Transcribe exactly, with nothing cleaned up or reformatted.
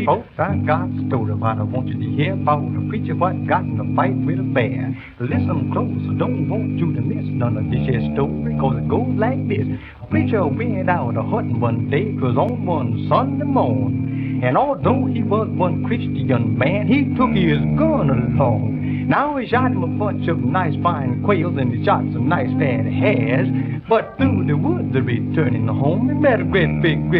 folks, I got a story what I want you to hear about a preacher what got in a fight with a bear. Listen close, I don't want you to miss none of this here story, cause it goes like this. A preacher went out a hunting one day, 'twas on one Sunday morning. And although he was one Christian man, he took his gun along. Now he shot him a bunch of nice fine quails and he shot some nice fat hares. But through the woods returning home, he met a great big